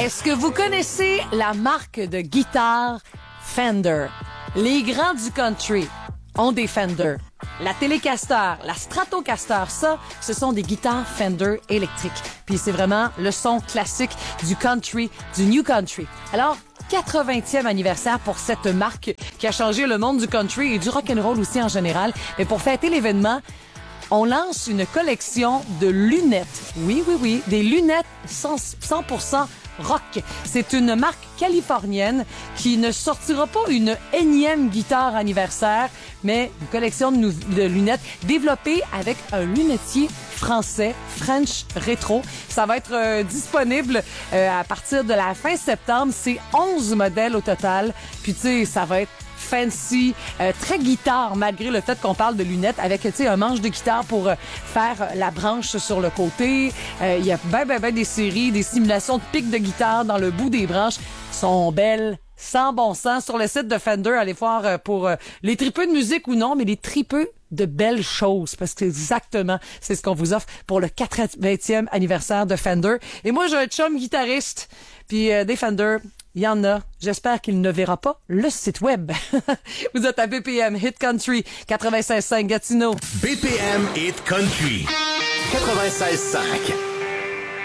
Est-ce que vous connaissez la marque de guitare Fender? Les grands du country ont des Fender. La Telecaster, la Stratocaster, ça, ce sont des guitares Fender électriques. Puis c'est vraiment le son classique du country, du new country. Alors, 80e anniversaire pour cette marque qui a changé le monde du country et du rock'n'roll aussi en général. Mais pour fêter l'événement, on lance une collection de lunettes. Oui, des lunettes 100% rock. C'est une marque californienne qui ne sortira pas une énième guitare anniversaire, mais une collection de lunettes développée avec un lunetier français, French Retro. Ça va être disponible à partir de la fin septembre. C'est 11 modèles au total. Puis tu sais, ça va être fancy, très guitare, malgré le fait qu'on parle de lunettes, avec, tu sais, un manche de guitare pour faire la branche sur le côté. Il y a ben des séries, des simulations de pics de guitare dans le bout des branches. Sont belles, sans bon sens. Sur le site de Fender, allez voir pour les tripeux de musique ou non, mais les tripeux de belles choses, parce que exactement, c'est ce qu'on vous offre pour le 80e anniversaire de Fender. Et moi, j'ai un chum guitariste, puis des Fender, il y en a. J'espère qu'il ne verra pas le site web. Vous êtes à BPM Hit Country 96.5 Gatineau. BPM Hit Country 96.5.